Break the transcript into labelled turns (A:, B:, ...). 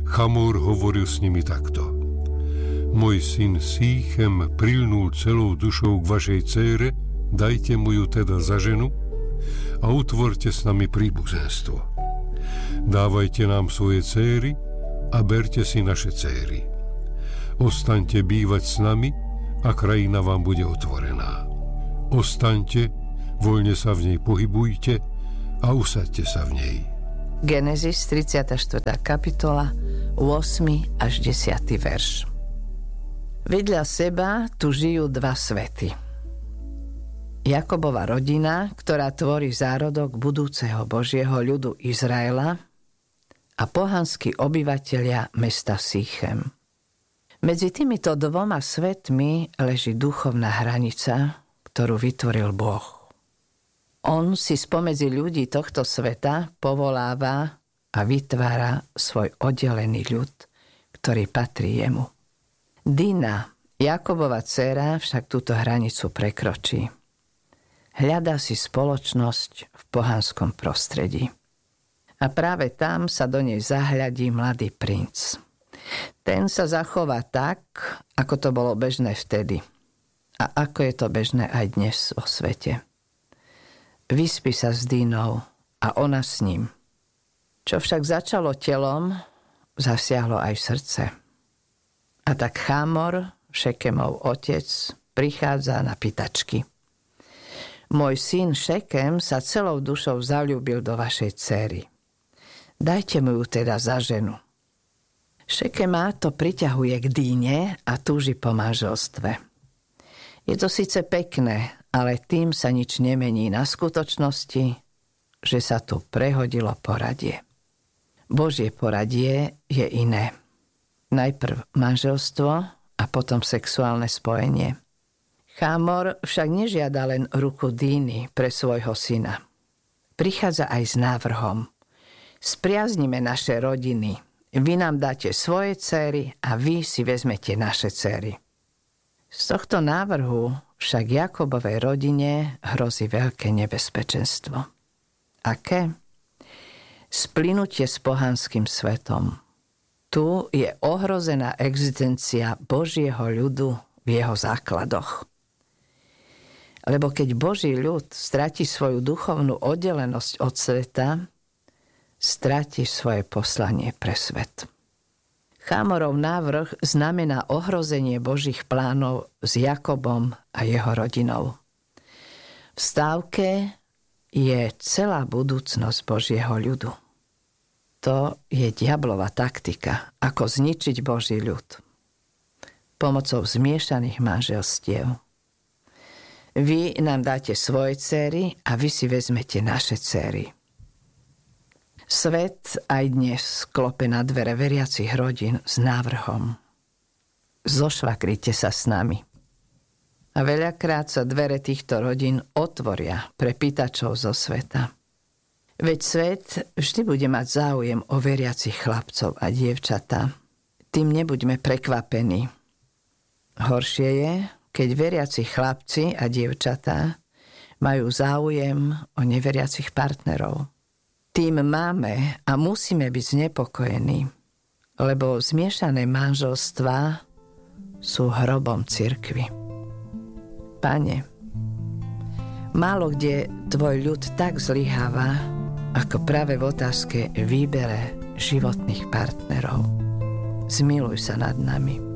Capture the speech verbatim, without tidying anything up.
A: Chamor hovoril s nimi takto. Môj syn Sýchem prilnul celou dušou k vašej dcére, dajte mu ju teda za ženu a utvorte s nami príbuzenstvo. Dávajte nám svoje dcéry a berte si naše dcéry. Ostaňte bývať s nami a krajina vám bude otvorená. Ostaňte, voľne sa v nej pohybujte a usaďte sa v nej.
B: Genesis tridsiata štvrtá kapitola, ôsmy až desiaty verš. Vedľa seba tu žijú dva svety. Jakobova rodina, ktorá tvorí zárodok budúceho Božieho ľudu Izraela, a pohanskí obyvatelia mesta Sýchem. Medzi týmito dvoma svetmi leží duchovná hranica, ktorú vytvoril Boh. On si spomedzi ľudí tohto sveta povoláva a vytvára svoj oddelený ľud, ktorý patrí jemu. Dina, Jakobova dcéra, však túto hranicu prekročí. Hľadá si spoločnosť v pohanskom prostredí. A práve tam sa do nej zahľadí mladý princ. Ten sa zachová tak, ako to bolo bežné vtedy. A ako je to bežné aj dnes vo svete. Vyspí sa s Dínou a ona s ním. Čo však začalo telom, zasiahlo aj srdce. A tak Chámor, Šekemov otec, prichádza na pýtačky. Môj syn Šekem sa celou dušou zaľúbil do vašej dcéry. Dajte mu ju teda za ženu. Šekema to priťahuje k Díne a túži po manželstve. Je to síce pekné, ale tým sa nič nemení na skutočnosti, že sa tu prehodilo poradie. Božie poradie je iné. Najprv manželstvo a potom sexuálne spojenie. Chámor však nežiada len ruku Díny pre svojho syna. Prichádza aj s návrhom. Spriaznime naše rodiny. Vy nám dáte svoje dcéry a vy si vezmete naše dcéry. Z tohto návrhu však Jakobovej rodine hrozí veľké nebezpečenstvo. Aké? Splynutie s pohanským svetom. Tu je ohrozená existencia Božieho ľudu v jeho základoch. Lebo keď Boží ľud stratí svoju duchovnú oddelenosť od sveta, stratí svoje poslanie pre svet. Chámorov návrh znamená ohrozenie Božích plánov s Jakobom a jeho rodinou. V stávke je celá budúcnosť Božieho ľudu. To je diablova taktika, ako zničiť Boží ľud. Pomocou zmiešaných manželstiev. Vy nám dáte svoje dcéry a vy si vezmete naše dcéry. Svet aj dnes klope na dvere veriacich rodín s návrhom. Zošvakrite sa s nami. A veľakrát sa dvere týchto rodín otvoria pre pýtačov zo sveta. Veď svet vždy bude mať záujem o veriacich chlapcov a dievčatá. Tým nebuďme prekvapení. Horšie je, keď veriaci chlapci a dievčatá majú záujem o neveriacich partnerov. Tým máme a musíme byť znepokojení, lebo zmiešané manželstvá sú hrobom cirkvi. Pane, málo kde tvoj ľud tak zlyháva, ako práve v otázke výbere životných partnerov. Zmiluj sa nad nami.